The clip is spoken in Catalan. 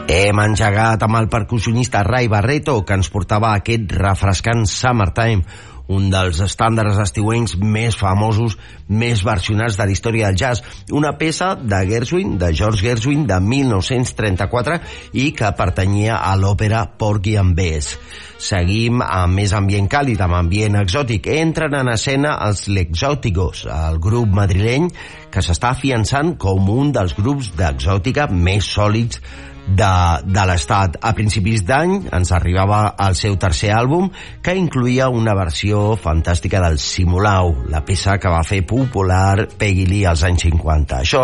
Hem engegat amb el percussionista Ray Barretto, que ens portava aquest refrescant Summertime, un dels estàndards estiuencs més famosos, més versionats de la història del jazz. Una peça de Gershwin, de George Gershwin, de 1934, i que pertanyia a l'òpera Porgy and Bess. Seguim amb més ambient càlid, amb ambient exòtic. Entren en escena els L'Exóticos, el grup madrileny que s'està afiançant com un dels grups d'exòtica més sòlids de l'estat. A principis d'any ens arribava el seu tercer àlbum, que incluïa una versió fantàstica del Simulau, la peça que va fer popular Peggy Lee als anys 50. Això